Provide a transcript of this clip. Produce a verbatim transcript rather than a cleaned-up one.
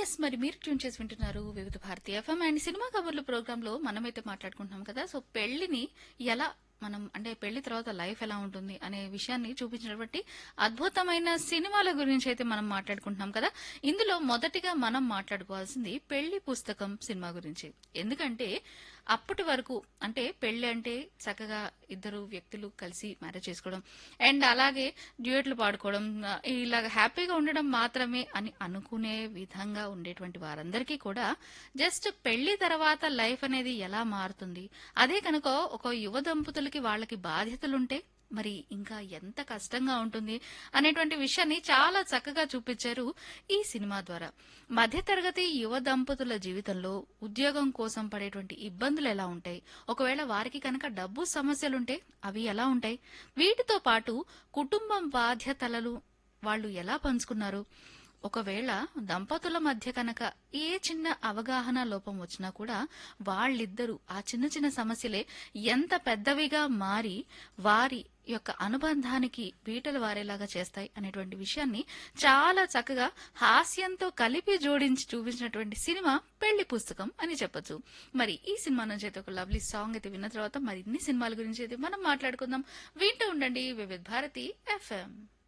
Yes మరి మీరు tune చేసి వింటున్నారు వివిధ భారతి ఎఫ్ఎం అండ్ సినిమా కబుర్లు ప్రోగ్రామ్ లో మనమైతే మాట్లాడుకుంటున్నాం కదా. సో పెళ్లిని ఎలా మనం అంటే పెళ్లి తర్వాత లైఫ్ ఎలా ఉంటుంది అనే విషయాన్ని చూపించినటువంటి అద్భుతమైన సినిమాల గురించి అయితే మనం మాట్లాడుకుంటున్నాం కదా. ఇందులో మొదటిగా మనం మాట్లాడుకోవాల్సింది పెళ్లి పుస్తకం సినిమా గురించి. ఎందుకంటే అప్పటి వరకు అంటే పెళ్లి అంటే చక్కగా ఇద్దరు వ్యక్తులు కలిసి మ్యారేజ్ చేసుకోవడం అండ్ అలాగే డ్యూయట్లు పాడుకోవడం ఆ, ఇలాగ హ్యాపీగా ఉండడం మాత్రమే అని అనుకునే విధంగా ఉండేటువంటి వారందరికీ కూడా జస్ట్ పెళ్లి తర్వాత లైఫ్ అనేది ఎలా మారుతుంది, అదే కనుక ఒక యువ దంపతులకి వాళ్ళకి బాధ్యతలుంటే మరి ఇంకా ఎంత కష్టంగా ఉంటుంది అనేటువంటి విషయాన్ని చాలా చక్కగా చూపించారు ఈ సినిమా ద్వారా. మధ్యతరగతి యువ దంపతుల జీవితంలో ఉద్యోగం కోసం పడేటువంటి ఇబ్బందులు ఎలా ఉంటాయి, ఒకవేళ వారికి కనుక డబ్బు సమస్యలుంటే అవి ఎలా ఉంటాయి, వీటితో పాటు కుటుంబం బాధ్యతలను వాళ్ళు ఎలా పంచుకున్నారు, ఒకవేళ దంపతుల మధ్య కనుక ఏ చిన్న అవగాహన లోపం వచ్చినా కూడా వాళ్ళిద్దరూ ఆ చిన్న చిన్న సమస్యలే ఎంత పెద్దవిగా మారి వారి యొక్క అనుబంధానికి బీటలు వారేలాగా చేస్తాయి అనేటువంటి విషయాన్ని చాలా చక్కగా హాస్యంతో కలిపి జోడించి చూపించినటువంటి సినిమా పెళ్లి పుస్తకం అని చెప్పొచ్చు. మరి ఈ సినిమా నుంచి అయితే ఒక లవ్లీ సాంగ్ అయితే విన్న తర్వాత మరి ఇన్ని సినిమాల గురించి అయితే మనం మాట్లాడుకుందాం. వింటూ ఉండండి వివిధ భారతి ఎఫ్ఎం.